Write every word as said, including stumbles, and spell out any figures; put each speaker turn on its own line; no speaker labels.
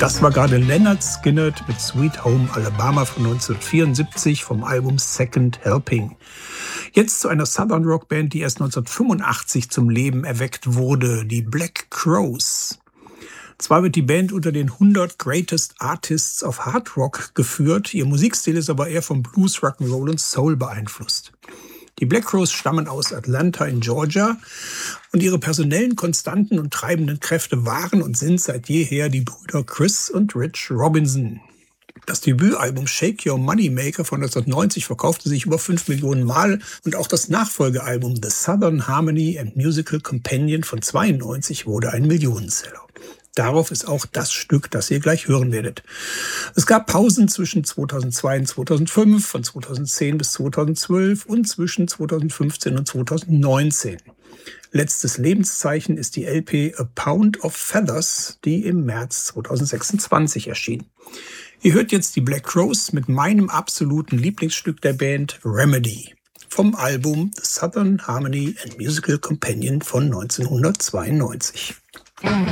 Das war gerade Lynyrd Skynyrd mit Sweet Home Alabama von neunzehnhundertvierundsiebzig vom Album Second Helping. Jetzt zu einer Southern Rock Band, die erst neunzehnhundertfünfundachtzig zum Leben erweckt wurde, die Black Crowes. Zwar wird die Band unter den hundert Greatest Artists of Hard Rock geführt, ihr Musikstil ist aber eher vom Blues, Rock'n'Roll und Soul beeinflusst. Die Black Crowes stammen aus Atlanta in Georgia und ihre personellen Konstanten und treibenden Kräfte waren und sind seit jeher die Brüder Chris und Rich Robinson. Das Debütalbum Shake Your Moneymaker von neunzehnhundertneunzig verkaufte sich über fünf Millionen Mal und auch das Nachfolgealbum The Southern Harmony and Musical Companion von zweiundneunzig wurde ein Millionenseller. Darauf ist auch das Stück, das ihr gleich hören werdet. Es gab Pausen zwischen zweitausendzwei und zweitausendfünf, von zweitausendzehn bis zweitausendzwölf und zwischen zweitausendfünfzehn und zweitausendneunzehn. Letztes Lebenszeichen ist die L P A Pound of Feathers, die im März zweitausendsechsundzwanzig erschien. Ihr hört jetzt die Black Crowes mit meinem absoluten Lieblingsstück der Band Remedy vom Album The Southern Harmony and Musical Companion von neunzehnhundertzweiundneunzig.